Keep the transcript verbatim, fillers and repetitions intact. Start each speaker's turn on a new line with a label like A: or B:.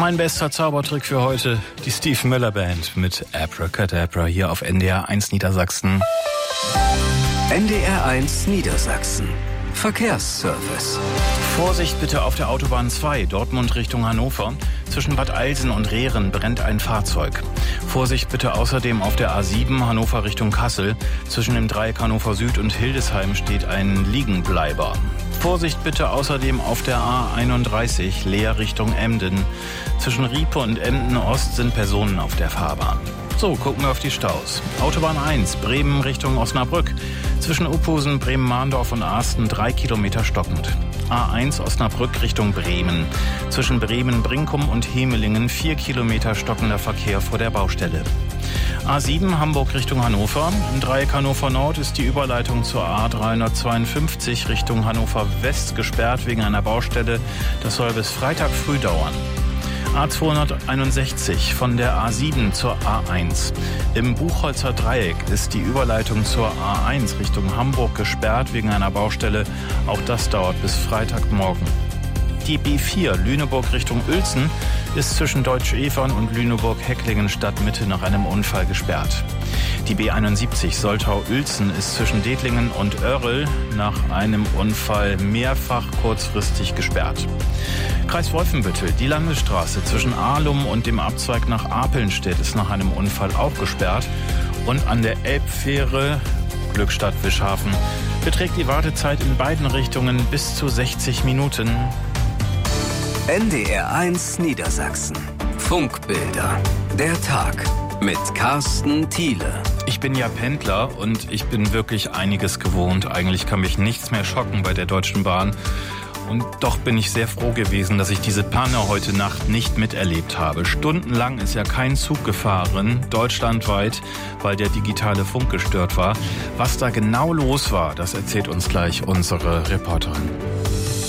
A: Mein bester Zaubertrick für heute, die Steve Miller Band mit Abracadabra hier auf N D R eins Niedersachsen.
B: N D R eins Niedersachsen. Verkehrsservice.
A: Vorsicht bitte auf der Autobahn zwei, Dortmund Richtung Hannover. Zwischen Bad Eilsen und Rehren brennt ein Fahrzeug. Vorsicht bitte außerdem auf der A sieben, Hannover Richtung Kassel. Zwischen dem Dreieck Hannover Süd und Hildesheim steht ein Liegenbleiber. Vorsicht bitte außerdem auf der A einunddreißig, Leer Richtung Emden. Zwischen Riepe und Emden Ost sind Personen auf der Fahrbahn. So, gucken wir auf die Staus. Autobahn eins, Bremen Richtung Osnabrück. Zwischen Uphusen, Bremen-Mahndorf und Arsten drei Kilometer stockend. A eins Osnabrück Richtung Bremen. Zwischen Bremen-Brinkum und Hemelingen vier Kilometer stockender Verkehr vor der Baustelle. A sieben Hamburg Richtung Hannover. Im Dreieck Hannover Nord ist die Überleitung zur A dreihundertzweiundfünfzig Richtung Hannover West gesperrt wegen einer Baustelle. Das soll bis Freitag früh dauern. A zweihunderteinundsechzig von der A sieben zur A eins. Im Buchholzer Dreieck ist die Überleitung zur A eins Richtung Hamburg gesperrt wegen einer Baustelle. Auch das dauert bis Freitagmorgen. Die B vier Lüneburg Richtung Uelzen ist zwischen Deutsch-Evern und Lüneburg-Hecklingen Stadtmitte nach einem Unfall gesperrt. Die B einundsiebzig Soltau-Uelzen ist zwischen Dettlingen und Oerrl nach einem Unfall mehrfach kurzfristig gesperrt. Kreis Wolfenbüttel, die Landesstraße zwischen Ahlum und dem Abzweig nach Apelnstedt ist nach einem Unfall auch gesperrt. Und an der Elbfähre Glückstadt-Wischhafen beträgt die Wartezeit in beiden Richtungen bis zu sechzig Minuten.
B: N D R eins Niedersachsen. Funkbilder. Der Tag mit Carsten Thiele.
A: Ich bin ja Pendler und ich bin wirklich einiges gewohnt. Eigentlich kann mich nichts mehr schocken bei der Deutschen Bahn. Und doch bin ich sehr froh gewesen, dass ich diese Panne heute Nacht nicht miterlebt habe. Stundenlang ist ja kein Zug gefahren, deutschlandweit, weil der digitale Funk gestört war. Was da genau los war, das erzählt uns gleich unsere Reporterin.